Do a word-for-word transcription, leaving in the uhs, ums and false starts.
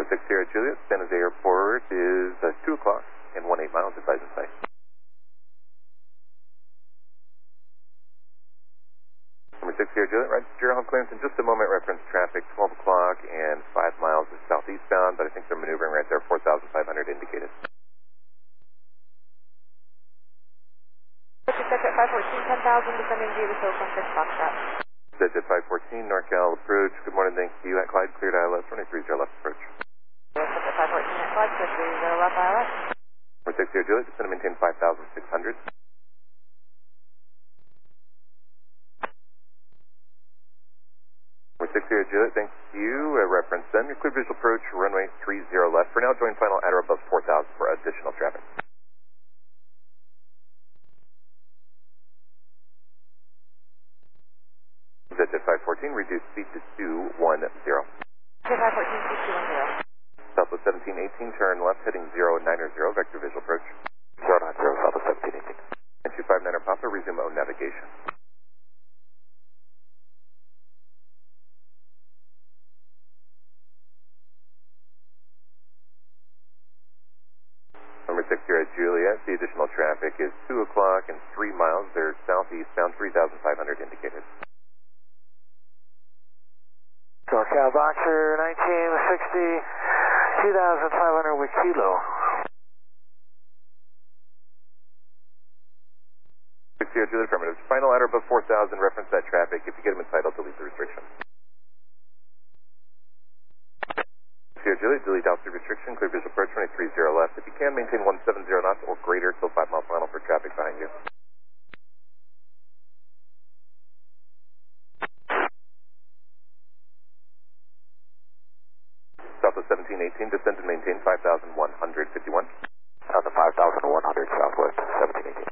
six Sierra Juliet, San Jose Airport is uh, two o'clock and one eight miles, advise in sight. Number six Sierra Juliet, right, Gerald clearance in just a moment, reference traffic twelve o'clock and five miles is southeastbound, but I think they're maneuvering right there, four thousand five hundred indicated. Digit five fourteen, ten thousand, descending via the Oakland Fish Foxtrot. Digit five fourteen, NorCal approach, good morning, thank you, at Clyde, cleared I L S, twenty-three zero left approach. Digit five fourteen at Clyde, twenty-three zero left I L S. Number six Sierra Juliet, descend and maintain five thousand six hundred. Number six Sierra Juliet, thank you, uh, reference them, your clear visual approach, runway three zero left. For now, join final at or above four thousand for additional traffic. Digit five fourteen, reduce speed to two one zero. Digit five fourteen, two one zero. Southwest seventeen eighteen, turn left, heading zero niner zero, vector visual approach. zero nine zero, Southwest seventeen eighteen. And two five niner Papa, resume own navigation. Number six here at Juliet, the additional traffic is two o'clock and three miles. They're southeastbound, three thousand five hundred indicated. NorCal Boxer nineteen sixty, two thousand five hundred with kilo. six Sierra Juliet, affirmative. Final at or above four thousand, reference that traffic. If you get them inside, I'll delete the restriction. six Sierra Juliet, delete altitude restriction, clear visual approach, twenty-three zero left. If you can, maintain one seven zero knots or greater till five mile final for traffic behind you. Southwest seventeen eighteen, descend and maintain five thousand one hundred fifty-one. On the five thousand one hundred, Southwest seventeen eighteen.